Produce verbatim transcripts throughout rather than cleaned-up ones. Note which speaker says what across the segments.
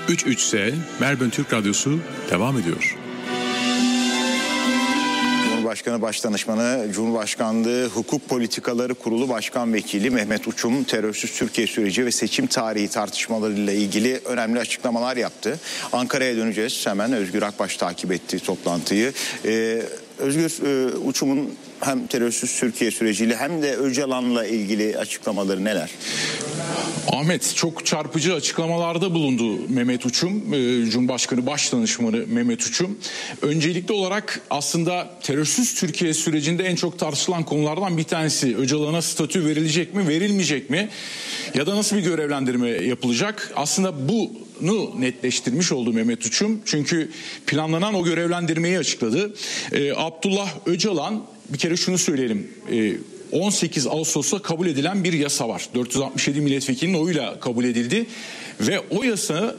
Speaker 1: üç üç S Melbourne Türk Radyosu devam ediyor.
Speaker 2: Cumhurbaşkanı Başdanışmanı, Cumhurbaşkanlığı Hukuk Politikaları Kurulu Başkan Vekili Mehmet Uçum, terörsüz Türkiye süreci ve seçim tarihi tartışmalarıyla ilgili önemli açıklamalar yaptı. Ankara'ya döneceğiz. Hemen Özgür Akbaş takip etti toplantıyı. Ee, Özgür, e, Uçum'un hem terörsüz Türkiye süreciyle hem de Öcalan'la ilgili açıklamaları neler?
Speaker 3: Ahmet, çok çarpıcı açıklamalarda bulundu Mehmet Uçum, e, Cumhurbaşkanı Başdanışmanı Mehmet Uçum. Öncelikli olarak aslında terörsüz Türkiye sürecinde en çok tartışılan konulardan bir tanesi. Öcalan'a statü verilecek mi, verilmeyecek mi? Ya da nasıl bir görevlendirme yapılacak? Aslında bunu netleştirmiş oldu Mehmet Uçum. Çünkü planlanan o görevlendirmeyi açıkladı. E, Abdullah Öcalan, bir kere şunu söyleyelim. E, on sekiz Ağustos'ta kabul edilen bir yasa var. dört yüz altmış yedi milletvekilinin oyuyla kabul edildi ve o yasa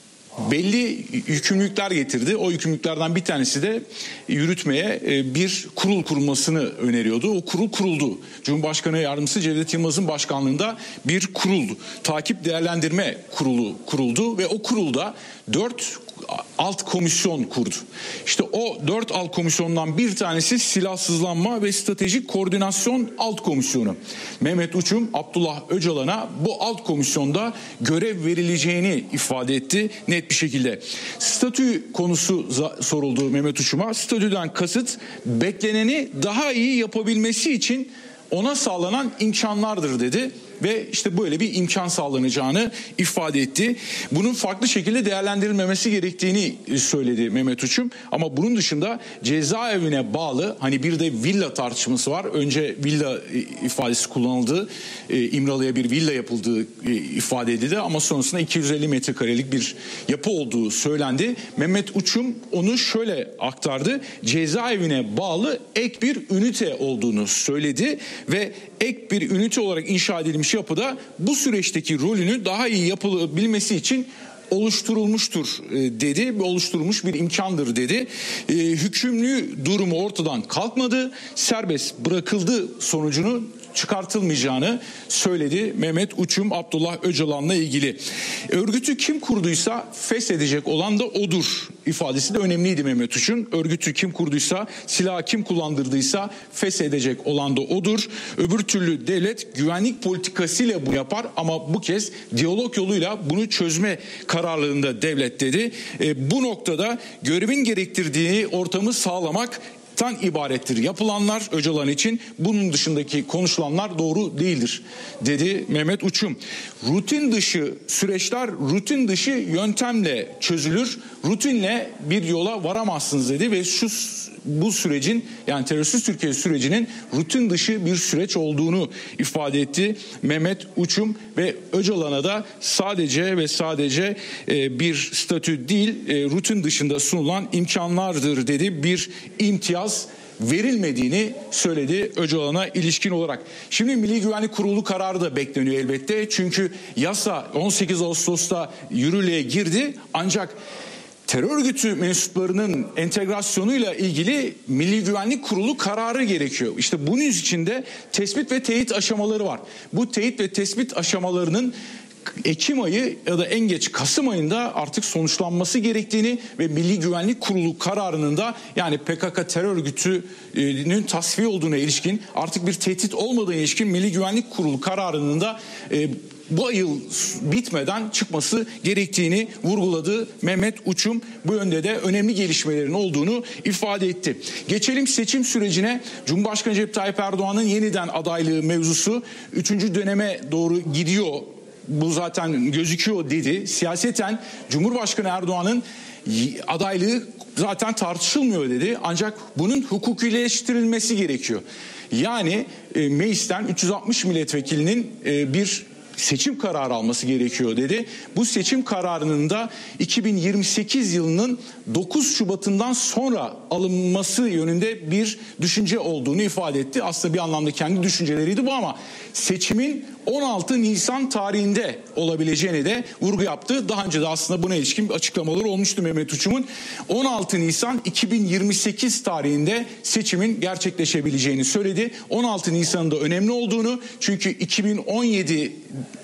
Speaker 3: belli yükümlülükler getirdi. O yükümlülüklerden bir tanesi de yürütmeye bir kurul kurulmasını öneriyordu. O kurul kuruldu. Cumhurbaşkanı Yardımcısı Cevdet Yılmaz'ın başkanlığında bir kurul, takip değerlendirme kurulu kuruldu ve o kurulda dört alt komisyon kurdu. İşte o dört alt komisyondan bir tanesi silahsızlanma ve stratejik koordinasyon alt komisyonu. Mehmet Uçum, Abdullah Öcalan'a bu alt komisyonda görev verileceğini ifade etti net bir şekilde. Statü konusu soruldu Mehmet Uçum'a. Statüden kasıt bekleneni daha iyi yapabilmesi için ona sağlanan imkanlardır dedi. Ve işte böyle bir imkan sağlanacağını ifade etti. Bunun farklı şekilde değerlendirilmemesi gerektiğini söyledi Mehmet Uçum. Ama bunun dışında cezaevine bağlı, hani bir de villa tartışması var. Önce villa ifadesi kullanıldı. İmralı'ya bir villa yapıldığı ifade edildi. Ama sonrasında iki yüz elli metrekarelik bir yapı olduğu söylendi. Mehmet Uçum onu şöyle aktardı. Cezaevine bağlı ek bir ünite olduğunu söyledi. Ve ek bir ünite olarak inşa edilmiş yapıda bu süreçteki rolünü daha iyi yapılabilmesi için oluşturulmuştur dedi. Oluşturulmuş bir imkandır dedi. E, hükümlü durumu ortadan kalkmadı. Serbest bırakıldı sonucunu çıkartılmayacağını söyledi Mehmet Uçum Abdullah Öcalan'la ilgili. Örgütü kim kurduysa feshedecek olan da odur ifadesi de önemliydi Mehmet Uçum. Örgütü kim kurduysa, silahı kim kullandırdıysa feshedecek olan da odur. Öbür türlü devlet güvenlik politikasıyla bu yapar ama bu kez diyalog yoluyla bunu çözme kararlılığında devlet dedi. E, bu noktada görevin gerektirdiği ortamı sağlamak tan ibarettir yapılanlar Öcalan için, bunun dışındaki konuşulanlar doğru değildir dedi Mehmet Uçum. Rutin dışı süreçler rutin dışı yöntemle çözülür. Rutinle bir yola varamazsınız dedi ve şu bu sürecin, yani terörsüz Türkiye sürecinin rutin dışı bir süreç olduğunu ifade etti Mehmet Uçum ve Öcalan'a da sadece ve sadece e, bir statü değil, e, rutin dışında sunulan imkanlardır dedi. Bir imtiyaz verilmediğini söyledi Öcalan'a ilişkin olarak. Şimdi Milli Güvenlik Kurulu kararı da bekleniyor elbette. Çünkü yasa on sekiz Ağustos'ta yürürlüğe girdi ancak terör örgütü mensuplarının entegrasyonuyla ilgili Milli Güvenlik Kurulu kararı gerekiyor. İşte bunun içinde tespit ve teyit aşamaları var. Bu teyit ve tespit aşamalarının Ekim ayı ya da en geç Kasım ayında artık sonuçlanması gerektiğini ve Milli Güvenlik Kurulu kararının da, yani P K K terör örgütünün tasfiye olduğuna ilişkin, artık bir tehdit olmadığına ilişkin Milli Güvenlik Kurulu kararının da e, bu yıl bitmeden çıkması gerektiğini vurguladı Mehmet Uçum. Bu yönde de önemli gelişmelerin olduğunu ifade etti. Geçelim seçim sürecine. Cumhurbaşkanı Recep Tayyip Erdoğan'ın yeniden adaylığı mevzusu üçüncü döneme doğru gidiyor. Bu zaten gözüküyor dedi. Siyaseten Cumhurbaşkanı Erdoğan'ın adaylığı zaten tartışılmıyor dedi. Ancak bunun hukukileştirilmesi gerekiyor. Yani e, meclisten üç yüz altmış milletvekilinin e, bir seçim kararı alması gerekiyor dedi. Bu seçim kararının da iki bin yirmi sekiz yılının dokuz Şubat'ından sonra alınması yönünde bir düşünce olduğunu ifade etti. Aslında bir anlamda kendi düşünceleriydi bu ama seçimin on altı Nisan tarihinde olabileceğine de vurgu yaptı. Daha önce de aslında buna ilişkin açıklamalar olmuştu Mehmet Uçum'un. on altı Nisan iki bin yirmi sekiz tarihinde seçimin gerçekleşebileceğini söyledi. on altı Nisan'ın da önemli olduğunu, çünkü iki bin on yedi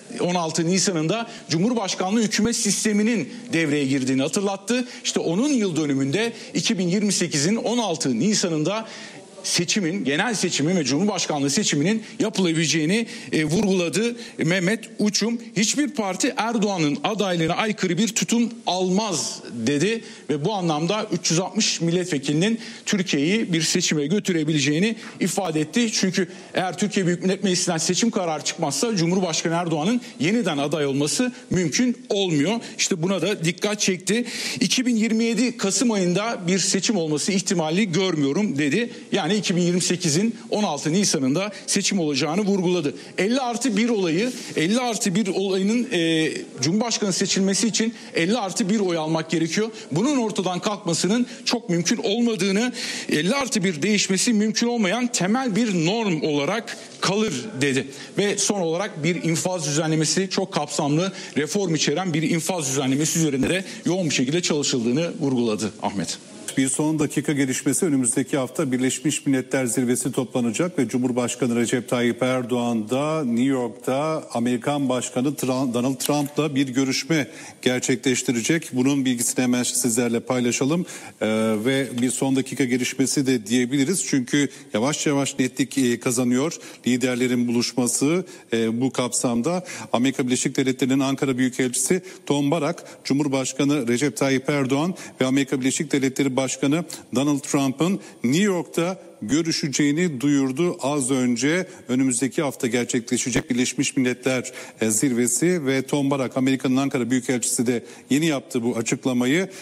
Speaker 3: on altı Nisan'ında Cumhurbaşkanlığı hükümet sisteminin devreye girdiğini hatırlattı. İşte onun yıl dönümünde iki bin yirmi sekizin on altı Nisan'ında seçimin, genel seçimin ve Cumhurbaşkanlığı seçiminin yapılabileceğini e, vurguladı Mehmet Uçum. Hiçbir parti Erdoğan'ın adaylığına aykırı bir tutum almaz dedi ve bu anlamda üç yüz altmış milletvekilinin Türkiye'yi bir seçime götürebileceğini ifade etti. Çünkü eğer Türkiye Büyük Millet Meclisi'nden seçim kararı çıkmazsa Cumhurbaşkanı Erdoğan'ın yeniden aday olması mümkün olmuyor. İşte buna da dikkat çekti. iki bin yirmi yedi Kasım ayında bir seçim olması ihtimali görmüyorum dedi. Yani iki bin yirmi sekizin on altı Nisan'ında seçim olacağını vurguladı. elli artı bir olayı, elli artı bir olayının e, Cumhurbaşkanı seçilmesi için elli artı bir oy almak gerekiyor. Bunun ortadan kalkmasının çok mümkün olmadığını, elli artı bir değişmesi mümkün olmayan temel bir norm olarak kalır dedi. Ve son olarak bir infaz düzenlemesi, çok kapsamlı reform içeren bir infaz düzenlemesi üzerinde de yoğun bir şekilde çalışıldığını vurguladı Ahmet.
Speaker 4: Bir son dakika gelişmesi önümüzdeki hafta Birleşmiş Milletler Zirvesi toplanacak ve Cumhurbaşkanı Recep Tayyip Erdoğan da New York'ta Amerikan Başkanı Donald Trump'la bir görüşme gerçekleştirecek. Bunun bilgisini hemen sizlerle paylaşalım ee, ve bir son dakika gelişmesi de diyebiliriz. Çünkü yavaş yavaş netlik kazanıyor liderlerin buluşması e, bu kapsamda. Amerika Birleşik Devletleri'nin Ankara Büyükelçisi Tom Barak, Cumhurbaşkanı Recep Tayyip Erdoğan ve Amerika Birleşik Devletleri Başkanı Donald Trump'ın New York'ta görüşeceğini duyurdu az önce. Önümüzdeki hafta gerçekleşecek Birleşmiş Milletler Zirvesi ve Tom Barak, Amerika'nın Ankara Büyükelçisi de yeni yaptı bu açıklamayı.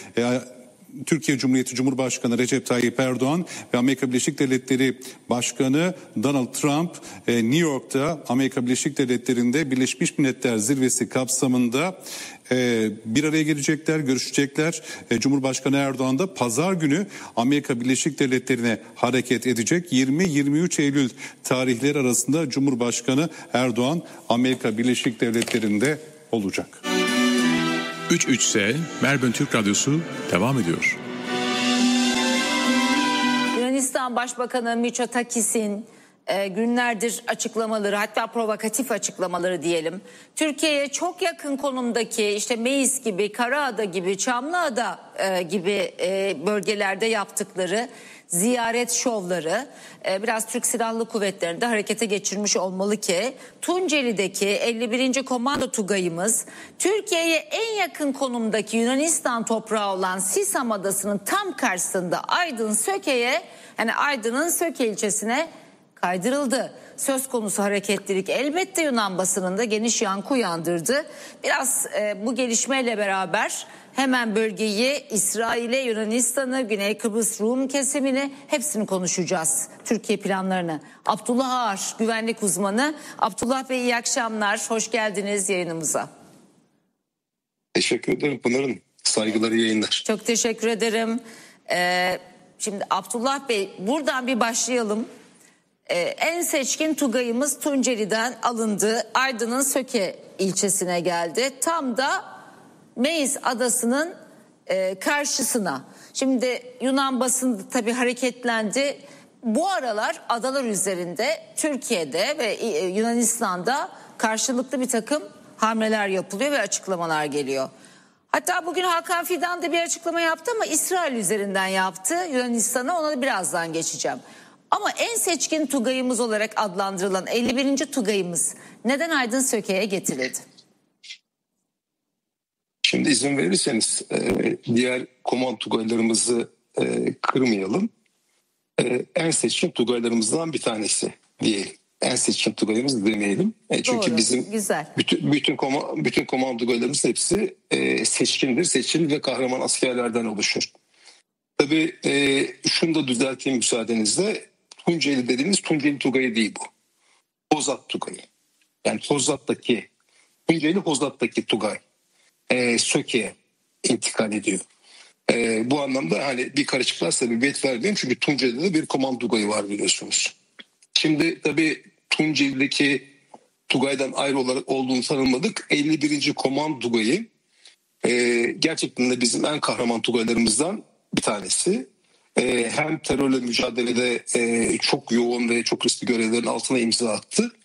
Speaker 4: Türkiye Cumhuriyeti Cumhurbaşkanı Recep Tayyip Erdoğan ve Amerika Birleşik Devletleri Başkanı Donald Trump New York'ta Amerika Birleşik Devletleri'nde Birleşmiş Milletler Zirvesi kapsamında bir araya gelecekler, görüşecekler. Cumhurbaşkanı Erdoğan da pazar günü Amerika Birleşik Devletleri'ne hareket edecek. yirmi yirmi üç Eylül tarihleri arasında Cumhurbaşkanı Erdoğan Amerika Birleşik Devletleri'nde olacak.
Speaker 1: üç üç S Melbourne Türk Radyosu devam ediyor.
Speaker 5: Yunanistan Başbakanı Mitsotakis'in e, günlerdir açıklamaları, hatta provokatif açıklamaları diyelim, Türkiye'ye çok yakın konumdaki işte Meis gibi, Karaada gibi, Çamlıada e, gibi e, bölgelerde yaptıkları ziyaret şovları e, biraz Türk Silahlı Kuvvetleri'nde harekete geçirmiş olmalı ki Tunceli'deki elli birinci Komando Tugayımız Türkiye'ye en yakın konumdaki Yunanistan toprağı olan Sisam Adası'nın tam karşısında Aydın Söke'ye, yani Aydın'ın Söke ilçesine kaydırıldı. Söz konusu hareketlilik elbette Yunan basınında geniş yankı uyandırdı. Biraz e, bu gelişmeyle beraber hemen bölgeyi, İsrail'e, Yunanistan'ı, Güney Kıbrıs Rum kesimini hepsini konuşacağız. Türkiye planlarını. Abdullah Ağar, güvenlik uzmanı. Abdullah Bey iyi akşamlar. Hoş geldiniz yayınımıza.
Speaker 6: Teşekkür ederim Pınar'ın. Saygıları yayınlar.
Speaker 5: Çok teşekkür ederim. Ee, şimdi Abdullah Bey buradan bir başlayalım. Ee, en seçkin Tugayımız Tunceli'den alındı. Aydın'ın Söke ilçesine geldi. Tam da Meis Adası'nın e, karşısına. Şimdi Yunan basını tabii hareketlendi. Bu aralar adalar üzerinde Türkiye'de ve e, Yunanistan'da karşılıklı bir takım hamleler yapılıyor ve açıklamalar geliyor. Hatta bugün Hakan Fidan da bir açıklama yaptı ama İsrail üzerinden yaptı. Yunanistan'a, ona da birazdan geçeceğim. Ama en seçkin Tugayımız olarak adlandırılan elli birinci Tugayımız neden Aydın Söke'ye getirildi?
Speaker 6: Şimdi izin verirseniz diğer komando tugaylarımızı kırmayalım. En seçkin tugaylarımızdan bir tanesi diyelim. En seçkin tugayımız demeyelim. Çünkü
Speaker 5: Doğru,
Speaker 6: bizim
Speaker 5: güzel.
Speaker 6: bütün bütün, koma, bütün komando tugaylarımız hepsi seçkindir. Seçkin ve kahraman askerlerden oluşur. Tabii şunu da düzelteyim müsaadenizle. Tunceli dediğimiz Tunceli Tugayı değil bu. Hozat Tugayı. Yani Hozat'taki, Tunceli Hozat'taki Tugay. E, Söke'ye intikal ediyor. E, bu anlamda hani bir karışıklığa sebebiyet verdiğim, çünkü Tunceli'de bir komando Tugayı var biliyorsunuz. Şimdi tabii Tunceli'deki Tugay'dan ayrı olarak olduğunu tanımladık. elli birinci Komando Tugayı e, gerçekten de bizim en kahraman Tugaylarımızdan bir tanesi. E, hem terörle mücadelede e, çok yoğun ve çok riskli görevlerin altına imza attı.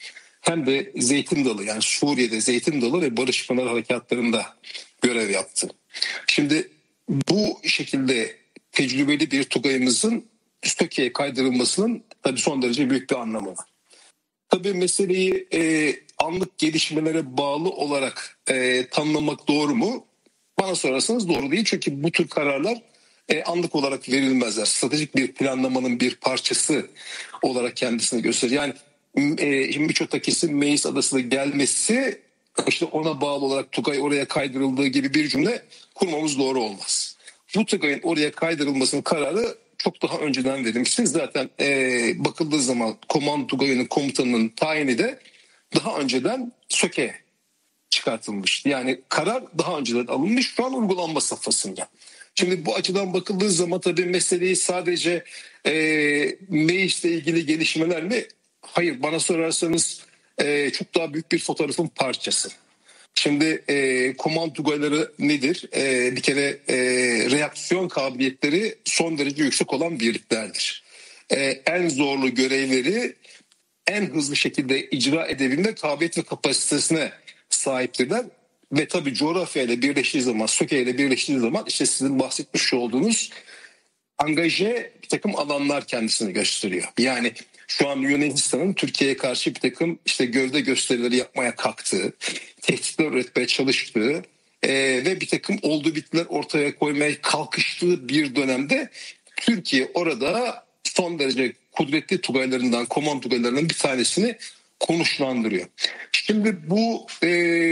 Speaker 6: hem de Zeytin Dalı, yani Suriye'de Zeytin Dalı ve Barış Pınarı harekatlarında görev yaptı. Şimdi bu şekilde tecrübeli bir Tugay'ımızın Söke'ye kaydırılmasının tabii son derece büyük bir anlamı var. Tabii meseleyi e, anlık gelişmelere bağlı olarak e, tanımlamak doğru mu? Bana sorarsanız doğru değil. Çünkü bu tür kararlar e, anlık olarak verilmezler. Stratejik bir planlamanın bir parçası olarak kendisini gösterir. Yani e, Miçotakis'in Meis Adası'na gelmesi, işte ona bağlı olarak Tugay oraya kaydırıldığı gibi bir cümle kurmamız doğru olmaz. Bu Tugay'ın oraya kaydırılmasının kararı çok daha önceden verilmişti. Zaten e, bakıldığı zaman Komando Tugay'ın komutanının tayini de daha önceden Söke'ye çıkartılmıştı. Yani karar daha önceden alınmış, şu an uygulanma safhasında. Şimdi bu açıdan bakıldığı zaman tabii meseleyi sadece e, Meis'le ilgili gelişmeler mi? Hayır, bana sorarsanız e, çok daha büyük bir fotoğrafın parçası. Şimdi e, komando tugayları nedir? E, bir kere e, reaksiyon kabiliyetleri son derece yüksek olan birliklerdir. E, en zorlu görevleri en hızlı şekilde icra edebilme kabiliyet ve kapasitesine sahiptirler. Ve tabii coğrafyayla birleştiği zaman, Söke ile birleştiği zaman işte sizin bahsetmiş olduğunuz angaje bir takım alanlar kendisini gösteriyor. Yani şu an Yunanistan'ın Türkiye'ye karşı bir takım işte gövde gösterileri yapmaya kalktığı, tehditler üretmeye çalıştığı e, ve bir takım olduğu bittiler ortaya koymaya kalkıştığı bir dönemde Türkiye orada son derece kudretli tugaylarından, komando tugaylarından bir tanesini konuşlandırıyor. Şimdi bu e,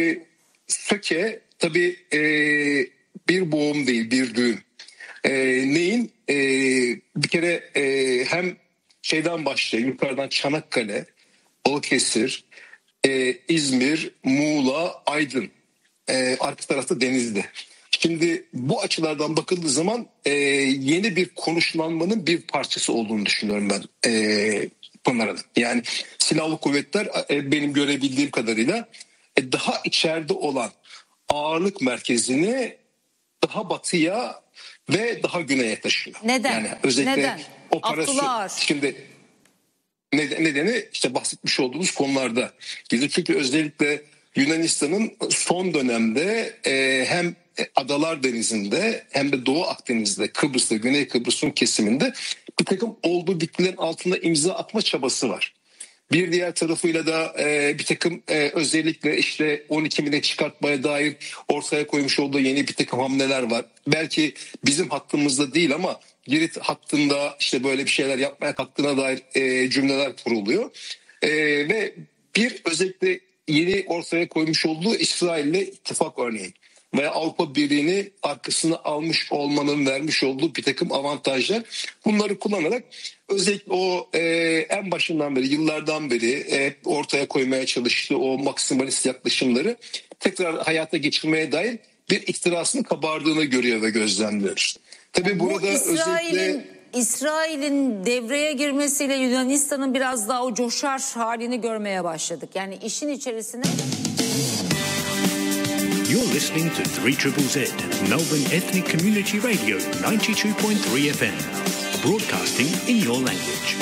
Speaker 6: Söke tabii e, bir boğum değil, bir düğüm. E, neyin? E, bir kere e, hem şeyden başlıyor, yukarıdan Çanakkale, Balıkesir, e, İzmir, Muğla, Aydın, e, arka tarafta Denizli. Şimdi bu açılardan bakıldığı zaman e, yeni bir konuşlanmanın bir parçası olduğunu düşünüyorum ben e, Pınar'ın. Yani silahlı kuvvetler e, benim görebildiğim kadarıyla e, daha içeride olan ağırlık merkezini daha batıya ve daha güneye taşıyor.
Speaker 5: Neden?
Speaker 6: Yani özellikle
Speaker 5: Neden?
Speaker 6: operasyon. Şimdi nedeni işte bahsetmiş olduğumuz konularda. Çünkü özellikle Yunanistan'ın son dönemde e, hem Adalar Denizi'nde hem de Doğu Akdeniz'de, Kıbrıs'ta, Güney Kıbrıs'ın kesiminde bir takım olduğu bitkilerin altında imza atma çabası var. Bir diğer tarafıyla da e, bir takım e, özellikle işte on iki Ekim'e çıkartmaya dair ortaya koymuş olduğu yeni bir takım hamleler var. Belki bizim hattımızda değil ama Girit hattında işte böyle bir şeyler yapmaya kalktığına dair e, cümleler kuruluyor. E, ve bir özellikle yeni ortaya koymuş olduğu İsrail'le ittifak örneği veya Avrupa Birliği'ni arkasına almış olmanın vermiş olduğu bir takım avantajlar. Bunları kullanarak özellikle o e, en başından beri, yıllardan beri e, ortaya koymaya çalıştığı o maksimalist yaklaşımları tekrar hayata geçirmeye dair bir iktirasını kabardığını görüyor ve gözlemliyoruz. Tabii
Speaker 5: bu
Speaker 6: burada
Speaker 5: İsrail'in
Speaker 6: özellikle
Speaker 5: İsrail'in devreye girmesiyle Yunanistan'ın biraz daha o coşar halini görmeye başladık. Yani işin içerisine...
Speaker 7: You're listening to three Z Z, Melbourne Ethnic Community Radio ninety-two point three F M, broadcasting in your language.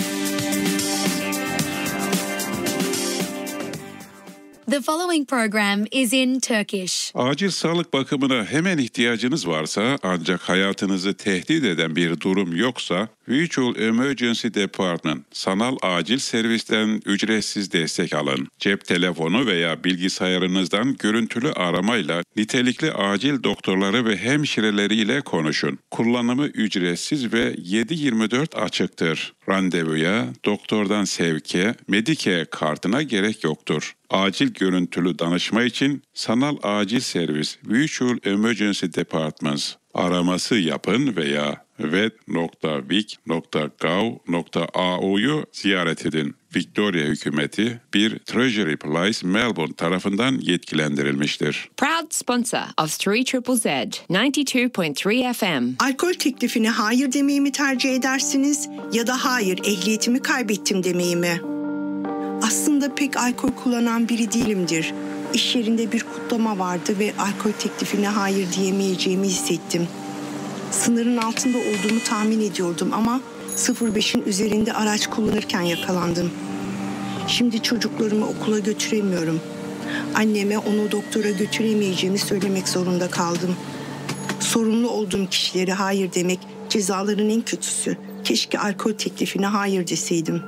Speaker 8: The following program is in Turkish.
Speaker 1: Acil sağlık bakımına hemen ihtiyacınız varsa ancak hayatınızı tehdit eden bir durum yoksa Virtual Emergency Department sanal acil servisten ücretsiz destek alın. Cep telefonu veya bilgisayarınızdan görüntülü aramayla nitelikli acil doktorları ve hemşireleriyle konuşun. Kullanımı ücretsiz ve yedi yirmi dört açıktır. Randevuya, doktordan sevke, Medike kartına gerek yoktur. Acil görüntülü danışma için sanal acil servis Virtual Emergency Departments araması yapın veya vet nokta vic nokta gov nokta a u'yu ziyaret edin. Victoria hükümeti bir Treasury Place Melbourne tarafından yetkilendirilmiştir.
Speaker 9: Proud sponsor of three Z Z, ninety-two point three F M.
Speaker 10: Alkol teklifine hayır demeyi mi tercih edersiniz ya da hayır ehliyetimi kaybettim demeyi mi? Aslında pek alkol kullanan biri değilimdir. İş yerinde bir kutlama vardı ve alkol teklifine hayır diyemeyeceğimi hissettim. Sınırın altında olduğumu tahmin ediyordum ama sıfır beşin üzerinde araç kullanırken yakalandım. Şimdi çocuklarımı okula götüremiyorum. Anneme onu doktora götüremeyeceğimi söylemek zorunda kaldım. Sorumlu olduğum kişilere hayır demek cezaların en kötüsü. Keşke alkol teklifine hayır deseydim.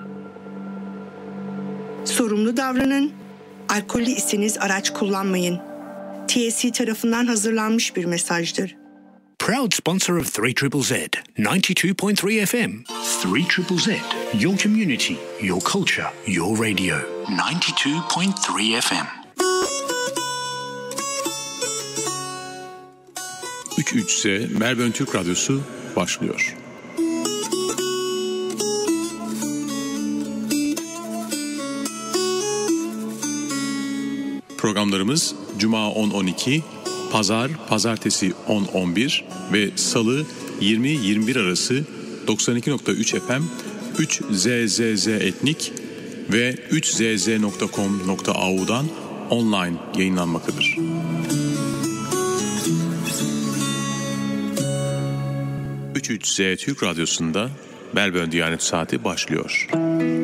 Speaker 10: Sorumlu davranın. Alkollü iseniz araç kullanmayın. T S E tarafından hazırlanmış bir mesajdır.
Speaker 7: Proud sponsor of three Z Z, ninety-two point three F M. three Z Z, your community, your culture, your radio. ninety-two point three F M.
Speaker 11: üç üç Z Melbourne Türk Radyosu başlıyor. Programlarımız Cuma on on iki, Pazar, Pazartesi on on bir ve Salı yirmi yirmi bir arası doksan iki nokta üç F M, üç Z Z Z Etnik ve üç Z Z nokta com nokta A U'dan online yayınlanmaktadır. üç üç Z Türk Radyosu'nda Melbourne Diyanet Saati başlıyor.